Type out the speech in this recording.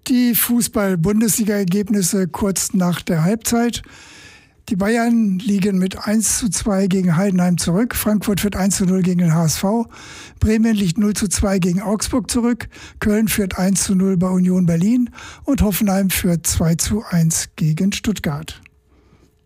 Die Fußball-Bundesliga-Ergebnisse kurz nach der Halbzeit. Die Bayern liegen mit 1:2 gegen Heidenheim zurück. Frankfurt führt 1:0 gegen den HSV. Bremen liegt 0:2 gegen Augsburg zurück. Köln führt 1:0 bei Union Berlin. Und Hoffenheim führt 2:1 gegen Stuttgart.